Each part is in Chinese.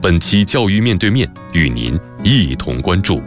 本期教育面对面与您一同关注。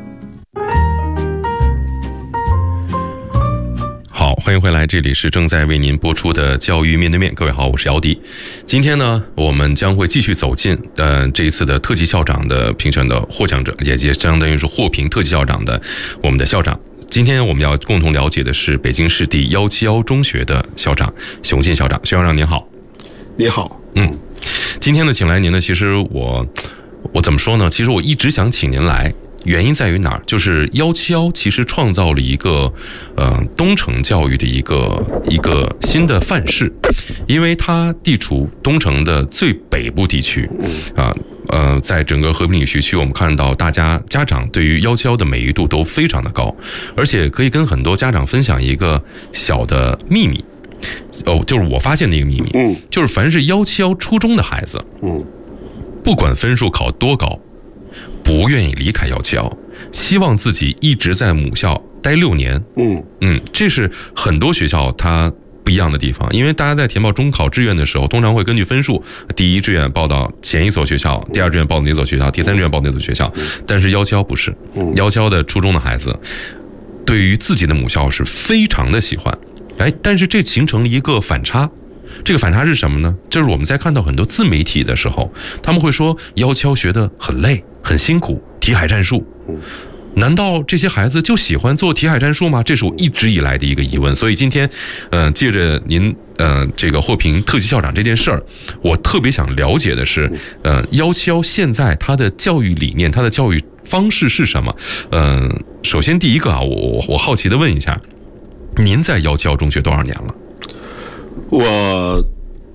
好，欢迎回来，这里是正在为您播出的教育面对面。各位好，我是姚迪。今天呢，我们将会继续走进这一次的特级校长的评选的获奖者，也相当于是获评特级校长的我们的校长。今天我们要共同了解的是北京市第171中学的校长熊进校长。熊校长您好。 你好。 今天呢，请来您呢，其实我怎么说呢？其实我一直想请您来。原因在于哪儿？就是171其实创造了一个东城教育的一个新的范式，因为它地处东城的最北部地区，在整个和平里学区，我们看到家长对于171的美誉度都非常的高，而且可以跟很多家长分享一个小的秘密，就是我发现的一个秘密，就是凡是171初中的孩子，不管分数考多高，不愿意离开171，希望自己一直在母校待6年。这是很多学校它不一样的地方，因为大家在填报中考志愿的时候，通常会根据分数，第一志愿报到前一所学校，第二志愿报到哪所学校，第三志愿报到哪所学校。但是171不是，171的初中的孩子对于自己的母校是非常的喜欢，但是这形成了一个反差。这个反差是什么呢？就是我们在看到很多自媒体的时候，他们会说171学得很累很辛苦，题海战术。难道这些孩子就喜欢做题海战术吗？这是我一直以来的一个疑问。所以今天借着您这个获评特级校长这件事儿，我特别想了解的是171现在它的教育理念，它的教育方式是什么？首先第一个我好奇的问一下，您在171中学多少年了？ 我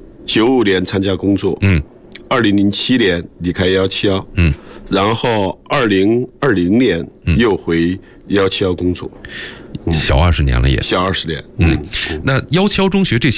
95年参加工作，2007年离开171，然后2020年又回171工作， 小20年了也。 小20年。 那171中学这些